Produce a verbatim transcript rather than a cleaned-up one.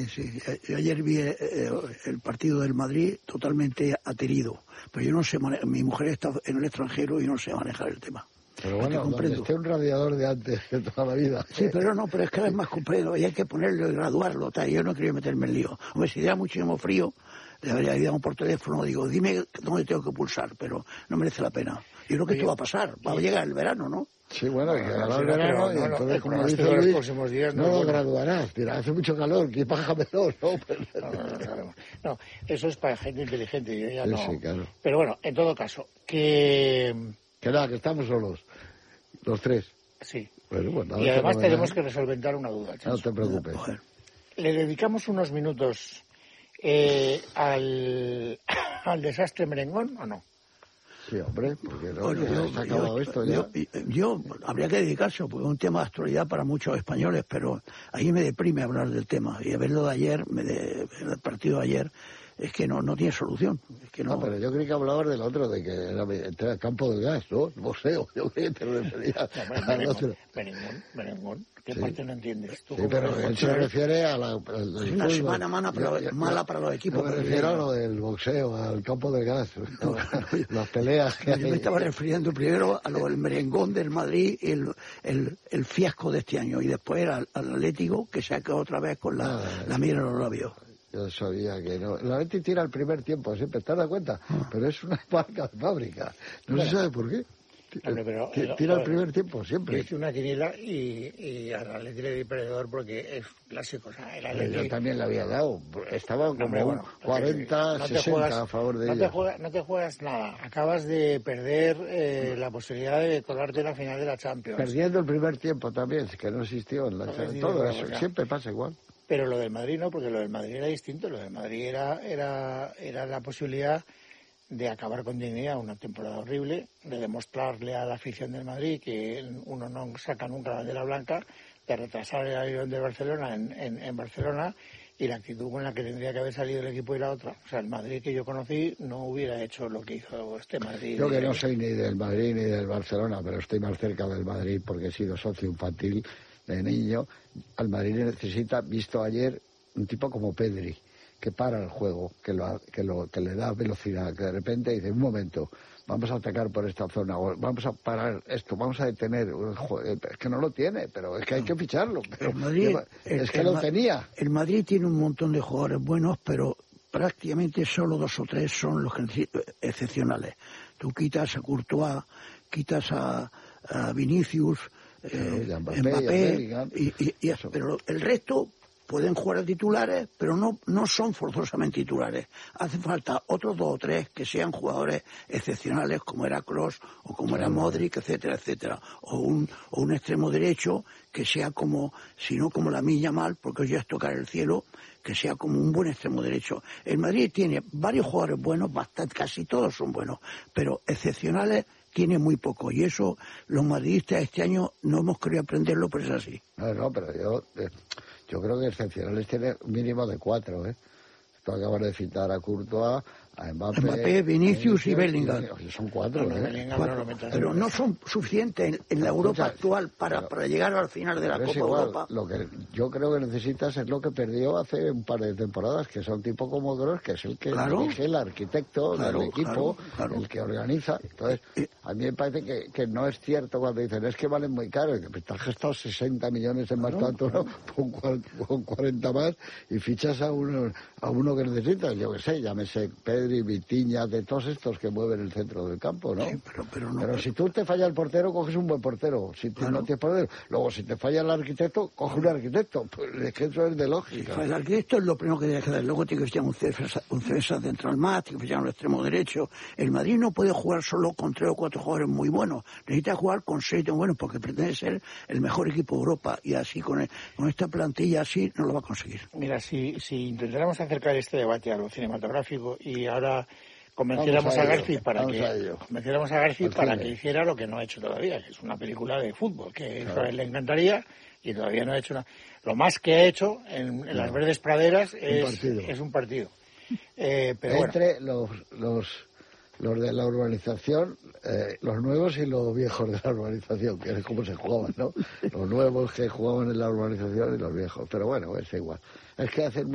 Sí, sí. Yo ayer vi eh, el partido del Madrid totalmente aterido. Pero yo no sé, mane- mi mujer está en el extranjero y no sé manejar el tema. Pero bueno, donde esté un radiador de antes que toda la vida. Sí, pero no, pero es que es más complejo y hay que ponerlo y graduarlo. Tal. Yo no quería meterme en lío. Hombre, si diera muchísimo frío, le habría llamado por teléfono, digo, dime dónde tengo que pulsar, pero no merece la pena. Yo creo que Oye, esto va a pasar, va a llegar el verano, ¿no? Sí, bueno, que llegará no, el pero verano no, y no, entonces, el como pronóstico dice de los Luis, próximos días no no es lo bueno. graduarás. Dirá, hace mucho calor, que pájamelo, ¿no? No, no, no, no, no, eso es para gente inteligente, yo ya Sí, no. sí, claro. Pero bueno, en todo caso, que Que nada, que estamos solos, los tres. sí. Bueno, pues nada, Y además fenomenal. tenemos que resolventar una duda, No Chacho. te preocupes. Joder. Le dedicamos unos minutos eh, al, al desastre merengón o no? Sí, hombre, porque no, Bueno, ya yo, se ha acabado yo- esto ya. yo- yo- habría que dedicarse, porque es un tema de actualidad para muchos españoles, pero ahí me deprime hablar del tema. Y verlo de ayer, me de, el partido de ayer, es que no, no tiene solución. Es que no, No, pero yo creí que hablabas del otro, de que era entrar al campo del gas, ¿no? El boxeo, yo creí que te referías No, al merengón, otro. merengón, merengón. ¿Qué Sí. parte no entiendes? ¿Tú Sí, cómo pero ves? él se refiere a la... al- al Es una fútbol. semana mala para, Yo- yo- mala yo- para los equipos. Yo me pero refiero a yo- lo del boxeo, al campo del gas, las peleas que Yo me hay. estaba refiriendo primero a lo del merengón del Madrid, el, el, el fiasco de este año, y después al, al Atlético, que se ha quedado otra vez con la, Ah, la mira en los labios. Yo sabía que no. La Leti tira el primer tiempo, siempre, ¿te das cuenta? Ah. Pero es una marca de fábrica. No se sabe por qué. Hombre, pero- Ti- pero- Tira el pero- primer tiempo, Yo siempre. hice una quiniela y, y al Atleti le di perdedor porque es clásico. O sea, el Pero Atleti... yo también le había dado. Estaba como Hombre, un bueno, cuarenta, no te sesenta juegas- a favor de no ella. Te juegas, no te juegas nada. Acabas de perder eh, la posibilidad de colarte la final de la Champions. Perdiendo el primer tiempo también, que no existió en la No Champions. existió, Todo pero, eso, o sea, siempre pasa igual. Pero lo del Madrid no, porque lo del Madrid era distinto. Lo del Madrid era, era, era la posibilidad de acabar con dignidad una temporada horrible, de demostrarle a la afición del Madrid que uno no saca nunca la bandera blanca, de retrasar el avión de Barcelona en, en, en Barcelona y la actitud con la que tendría que haber salido el equipo y la otra. O sea, el Madrid que yo conocí no hubiera hecho lo que hizo este Madrid. Yo que no soy ni del Madrid ni del Barcelona, pero estoy más cerca del Madrid porque he sido socio infantil de niño. Al Madrid necesita, visto ayer, un tipo como Pedri, que para el juego, que lo, que lo que le da velocidad, que de repente dice, un momento, vamos a atacar por esta zona, o vamos a parar esto, vamos a detener, es que no lo tiene, pero es que hay que ficharlo, pero El Madrid, lleva- el- es que el lo Ma- tenía. El Madrid tiene un montón de jugadores buenos, pero prácticamente solo dos o tres son los que necesi- excepcionales. Tú quitas a Courtois, quitas a, a Vinicius, Claro, eh, y a Mbappé, Mbappé, y a Bellingham. y, y- y eso. Pero lo- el resto pueden jugar a titulares, pero no, no son forzosamente titulares. Hace falta otros dos o tres que sean jugadores excepcionales, como era Kroos o como era Modric, etcétera, etcétera. O un, o un extremo derecho que sea como, si no como la Milla mal, porque hoy ya es tocar el cielo, que sea como un buen extremo derecho. El Madrid tiene varios jugadores buenos, bastante, casi todos son buenos, pero excepcionales tiene muy poco. Y eso los madridistas este año no hemos querido aprenderlo, pero es así. No, no, pero yo, eh, yo creo que excepcionales tiene un mínimo de cuatro, ¿eh? Tú acabas de citar a Courtois, a Mbappé, Mbappé, Vinicius y Bellingham. Bellingham. Son cuatro, No, no, ¿eh? Bellingham no lo metas. Pero no son suficientes en, en la Europa Escucha, actual para, pero- para llegar al final de la Pero es Copa igual, Europa. lo que yo creo que necesitas es lo que perdió hace un par de temporadas, que es un tipo como Kroos, que es el que Claro. dirige, el arquitecto Claro, del equipo, claro, claro. el que organiza. Entonces, Eh, a mí me parece que, que no es cierto cuando dicen, es que valen muy caro, que te has gastado sesenta millones en más tanto, ¿no? Con, cual- con cuarenta más, y fichas a uno, a uno que necesitas, yo que sé, llámese Pedri, Vitinha, de todos estos que mueven el centro del campo, ¿no? Sí, pero, pero no. Pero si tú te falla el portero, coges un buen portero. Si te- Claro. no tienes portero. Luego, si te falla el arquitecto, coge un arquitecto. Pues es que eso es de lógica. El arquitecto es lo primero que tiene que hacer. Luego tiene que fichar un defensa, un defensa central más, tiene que fichar un extremo derecho. El Madrid no puede jugar solo con tres o cuatro jugadores muy buenos. Necesita jugar con seis tan buenos porque pretende ser el mejor equipo de Europa. Y así, con, el- con esta plantilla así, no lo va a conseguir. Mira, si, si intentáramos acercar este debate a lo cinematográfico y ahora convenciéramos Vamos a, a ello, García para vamos que a ello. convenciéramos a García Al para cine. que hiciera lo que no ha hecho todavía, que es una película de fútbol, que eso Claro. a él le encantaría y todavía no ha hecho nada. Lo más que ha hecho en, en las verdes praderas es partido. es un partido. Eh, pero bueno, Entre los, los, los de la urbanización, eh, los nuevos y los viejos de la urbanización, que es como se jugaban, ¿no? Los nuevos que jugaban en la urbanización y los viejos. Pero bueno, es igual. Es que hacen